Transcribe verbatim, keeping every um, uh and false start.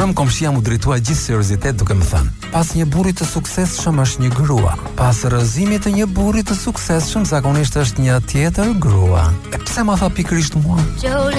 Vetëm komshia mu drejtua gjithë seriozitet duke më thënë: pas një burri të suksesshëm është një grua. Pas rrëzimit të një burri të suksesshëm zakonisht është një tjetër grua. E pse ma tha pikërisht mua?